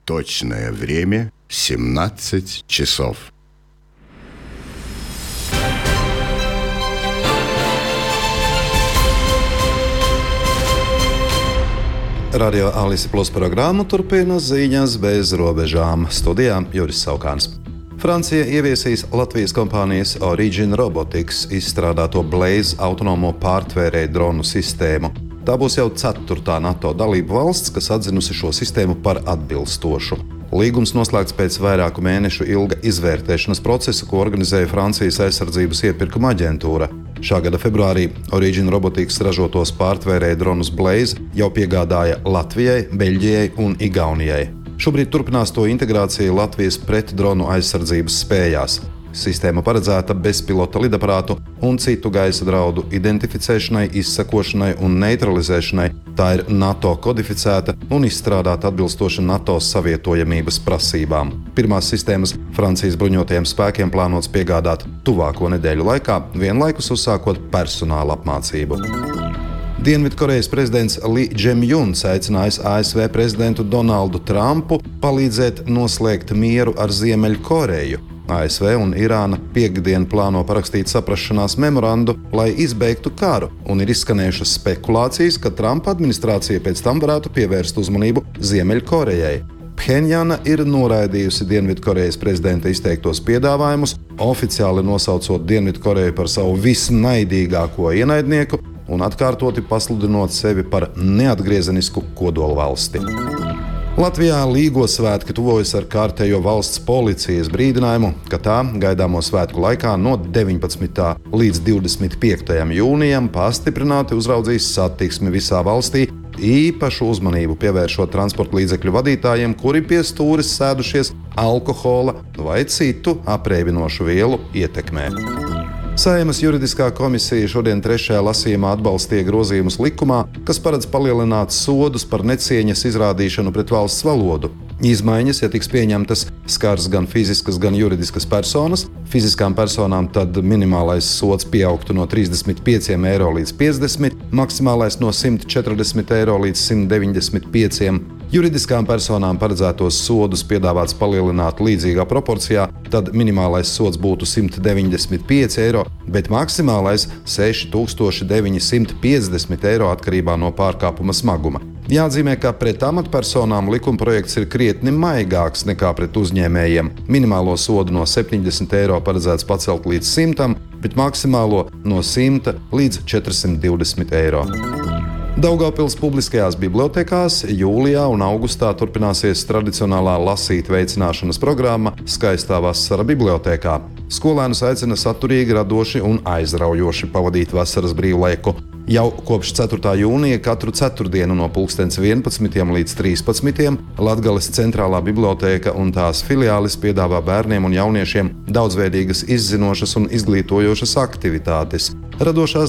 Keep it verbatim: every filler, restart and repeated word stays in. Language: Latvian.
Точное время семнадцать часов. Radio Alise Plus programmu turpina ziņas bez robežām. Studijā Juris Saukāns. Francija ieviesīs Latvijas kompānijas Origin Robotics izstrādāto Blaze autonomo pārtvērēju dronu sistēmu. Tā būs jau ceturtā NATO dalību valsts, kas atzinusi šo sistēmu par atbilstošu. Līgums noslēgts pēc vairāku mēnešu ilga izvērtēšanas procesa, ko organizēja Francijas aizsardzības iepirkuma aģentūra. Šā gada februārī Origin Robotics ražotos pārtvērēju dronus Blaze jau piegādāja Latvijai, Beļģijai un Igaunijai. Šobrīd turpinās to integrācija Latvijas pretdronu aizsardzības spējās. Sistēma paredzēta bezpilota lidaparātu un citu gaisa draudu identificēšanai, izsekošanai un neutralizēšanai. Tā ir NATO kodificēta un izstrādāta atbilstoši NATO savietojamības prasībām. Pirmās sistēmas Francijas bruņotajiem spēkiem plānots piegādāt tuvāko nedēļu laikā, vienlaikus uzsākot personāla apmācību. Dienvidkorejas prezidents Lee Jae-myuns aicinājis A S V prezidentu Donaldu Trumpu palīdzēt noslēgt mieru ar Ziemeļkoreju. A S V un Irāna piektdien plāno parakstīt saprašanās memorandu, lai izbeigtu karu, un ir izskanējušas spekulācijas, ka Trumpa administrācija pēc tam varētu pievērst uzmanību Ziemeļkorejai. Phenjana ir noraidījusi Dienvidkorejas prezidenta izteiktos piedāvājumus, oficiāli nosaucot Dienvidkoreju par savu visnaidīgāko ienaidnieku un atkārtoti pasludinot sevi par neatgriezenisku kodolvalsti. Latvijā Līgo svētki tuvojas ar kārtējo valsts policijas brīdinājumu, ka tā gaidāmo svētku laikā no deviņpadsmitā līdz divdesmit piektajam jūnijam pastiprināti uzraudzīs satiksmi visā valstī, īpašu uzmanību pievēršot transporta līdzekļu vadītājiem, kuri pie stūres sēdušies alkohola vai citu apreibinošu vielu ietekmē. Saeimas juridiskā komisija šodien trešajā lasījumā atbalstīja grozījumus likumā, kas paredz palielināt sodus par necieņas izrādīšanu pret valsts valodu. Izmaiņas, ja tiks pieņemtas, skars gan fiziskas, gan juridiskas personas. Fiziskām personām tad minimālais sods pieaugtu no trīsdesmit pieciem eiro līdz piecdesmit, maksimālais no simt četrdesmit eiro līdz simt deviņdesmit pieciem. Juridiskām personām paredzētos sodus piedāvāts palielināt līdzīgā proporcijā, tad minimālais sods būtu simt deviņdesmit pieci eiro, bet maksimālais seši tūkstoši deviņi simti piecdesmit eiro atkarībā no pārkāpuma smaguma. Jāatzīmē, ka pret amatpersonām likumprojekts ir krietni maigāks nekā pret uzņēmējiem. Minimālo sodu no septiņdesmit eiro paredzēts pacelt līdz simtam, bet maksimālo no simta līdz četrsimt divdesmit eiro. Daugavpils publiskajās bibliotēkās jūlijā un augustā turpināsies tradicionālā lasīt veicināšanas programma Skaistā vasara bibliotēkā. Skolēnus aicina saturīgi, radoši un aizraujoši pavadīt vasaras brīvlaiku. Jau kopš ceturtā jūnija katru ceturtdienu no pulkstens vienpadsmitiem līdz trīspadsmitiem Latgales centrālā bibliotēka un tās filiālis piedāvā bērniem un jauniešiem daudzveidīgas izzinošas un izglītojošas aktivitātes. Radošās